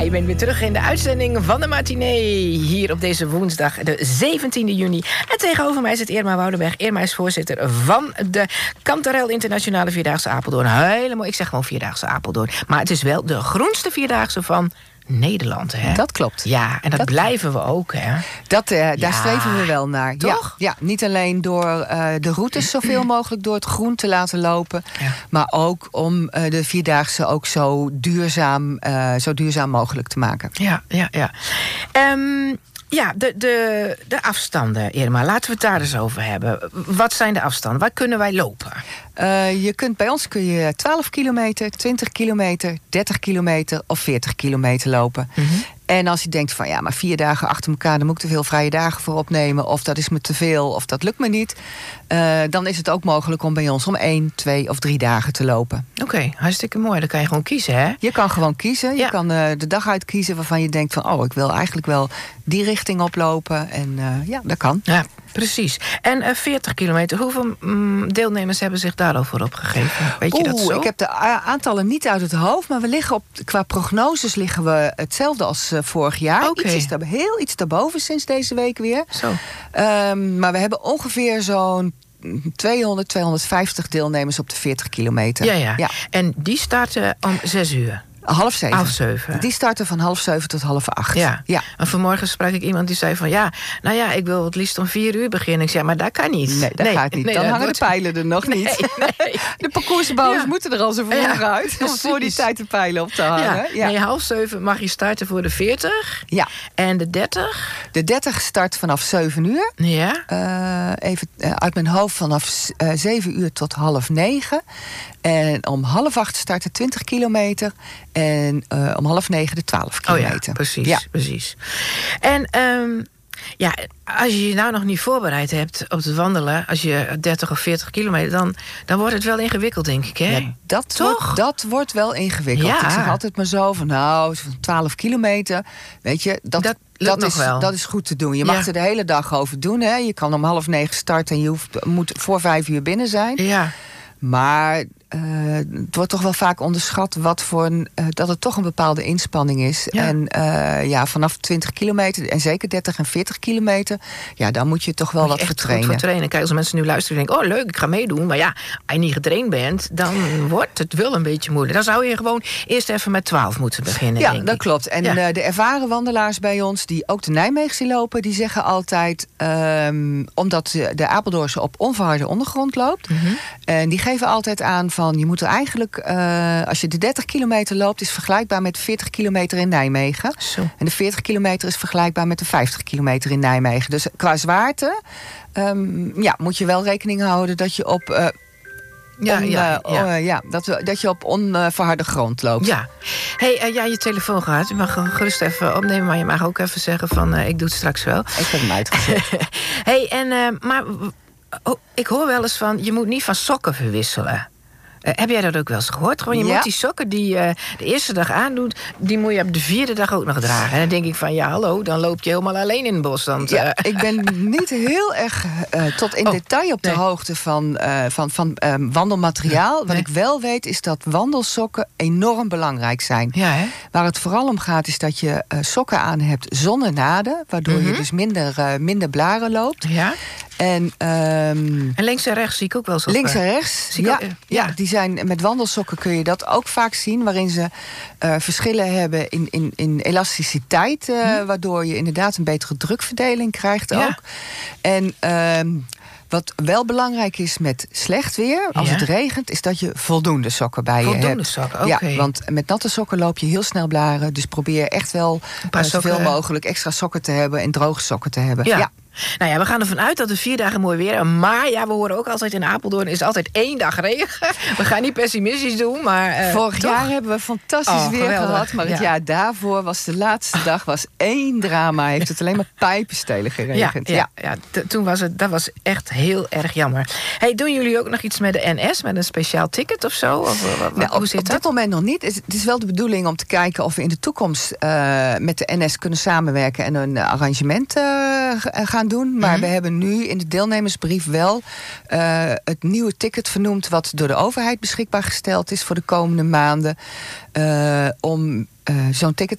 je bent weer terug in de uitzending van de matinee. Hier op deze woensdag, de 17e juni. En tegenover mij zit Irma Woudenberg. Irma is voorzitter van de Kantarel Internationale Vierdaagse Apeldoorn. Helemaal, ik zeg gewoon Vierdaagse Apeldoorn. Maar het is wel de groenste Vierdaagse van Nederland, hè? Dat klopt. Ja, en dat blijven we ook, hè? Daar streven we wel naar. Toch? Ja, niet alleen door de routes zoveel mogelijk door het groen te laten lopen, maar ook om de Vierdaagse ook zo duurzaam mogelijk te maken. Ja. Ja, de afstanden, Irma. Laten we het daar eens over hebben. Wat zijn de afstanden? Waar kunnen wij lopen? Bij ons kun je 12 kilometer, 20 kilometer, 30 kilometer of 40 kilometer lopen. Mm-hmm. En als je denkt van maar 4 dagen achter elkaar, dan moet ik te veel vrije dagen voor opnemen, of dat is me te veel, of dat lukt me niet, dan is het ook mogelijk om bij ons om 1, 2 of 3 dagen te lopen. Oké, hartstikke mooi. Dan kan je gewoon kiezen, hè? Je kan gewoon kiezen. Ja. Je kan de dag uitkiezen waarvan je denkt van ik wil eigenlijk wel die richting oplopen. En dat kan. Ja, precies. En 40 kilometer, hoeveel deelnemers hebben zich daar al voor opgegeven? Weet je dat zo? Ik heb de aantallen niet uit het hoofd, maar we liggen qua prognoses liggen we hetzelfde als vorig jaar. Okay. Heel iets daarboven sinds deze week weer. Zo. Maar we hebben ongeveer zo'n 200, 250 deelnemers op de 40 kilometer. Ja. En die starten om 6 uur? 6:30. Die starten van 7:30 tot 7:30. Ja. En vanmorgen sprak ik iemand die zei van ik wil het liefst om 4 uur beginnen. Ik zei, maar dat kan niet. Nee, dat gaat niet. Dan hangen de pijlen er nog niet. Nee. De parcoursbouwers moeten er al zo vroeg uit om voor die tijd de pijlen op te hangen. Ja. Nee, 6:30 mag je starten voor de 40. Ja. En de 30? De 30 start vanaf 7 uur. Ja. Even uit mijn hoofd vanaf 7 uur tot 8:30. En om 7:30 start de 20 kilometer. En om 8:30 de 12 kilometer. Precies. En als je je nou nog niet voorbereid hebt op het wandelen, als je 30 of 40 kilometer, dan wordt het wel ingewikkeld, denk ik, hè? Ja, dat wordt wel ingewikkeld. Ja. Ik zeg altijd maar zo van 12 kilometer, weet je, dat is goed te doen. Je mag er de hele dag over doen, hè? Je kan om 8:30 starten en je moet voor 5 uur binnen zijn. Ja. Maar het wordt toch wel vaak onderschat dat het toch een bepaalde inspanning is. Ja. En vanaf 20 kilometer en zeker 30 en 40 kilometer, daar moet je toch wel wat voor trainen. Kijk, als mensen nu luisteren en denken, leuk, ik ga meedoen. Maar als je niet getraind bent, dan wordt het wel een beetje moeilijk. Dan zou je gewoon eerst even met 12 moeten beginnen. Ja, dat klopt. En de ervaren wandelaars bij ons, die ook de Nijmeegse lopen, die zeggen altijd, omdat de Apeldoornse op onverharde ondergrond loopt, en die geven altijd aan van, je moet er eigenlijk, als je de 30 kilometer loopt, is vergelijkbaar met 40 kilometer in Nijmegen. Zo. En de 40 kilometer is vergelijkbaar met de 50 kilometer in Nijmegen. Dus qua zwaarte moet je wel rekening houden dat je op dat je op onverharde grond loopt. Ja. Hey, je telefoon gaat. Je mag gerust even opnemen, maar je mag ook even zeggen van, ik doe het straks wel. Ik heb hem uitgezet. Maar ik hoor wel eens van, je moet niet van sokken verwisselen. Heb jij dat ook wel eens gehoord? Gewoon, je moet die sokken die je de eerste dag aandoet, die moet je op de 4e dag ook nog dragen. En dan denk ik van, hallo, dan loop je helemaal alleen in het bos. Ik ben niet heel erg tot in detail op de hoogte van wandelmateriaal. Wat ik wel weet, is dat wandelsokken enorm belangrijk zijn. Ja, hè? Waar het vooral om gaat, is dat je sokken aan hebt zonder naden, waardoor je dus minder blaren loopt. Ja. En links en rechts zie ik ook wel sokken. Links en rechts, die zijn, met wandelsokken kun je dat ook vaak zien, waarin ze verschillen hebben in elasticiteit, waardoor je inderdaad een betere drukverdeling krijgt ook. En wat wel belangrijk is met slecht weer, als het regent, is dat je voldoende sokken bij je hebt. Voldoende sokken, oké. Ja, want met natte sokken loop je heel snel blaren. Dus probeer echt wel zoveel mogelijk extra sokken te hebben en droge sokken te hebben. Ja. Nou we gaan ervan uit dat het 4 dagen mooi weer. Maar we horen ook altijd in Apeldoorn is altijd 1 dag regen. We gaan niet pessimistisch doen, maar vorig jaar hebben we fantastisch weer gehad. Maar het jaar daarvoor was de laatste dag 1 drama. Heeft het alleen maar pijpenstelen geregend. Toen was dat was echt heel erg jammer. Hey, doen jullie ook nog iets met de NS? Met een speciaal ticket of zo? Hoe zit dat? Op dit moment nog niet. Het is wel de bedoeling om te kijken of we in de toekomst met de NS kunnen samenwerken en een arrangement gaan doen. Maar we hebben nu in de deelnemersbrief wel het nieuwe ticket vernoemd, wat door de overheid beschikbaar gesteld is voor de komende maanden, om zo'n ticket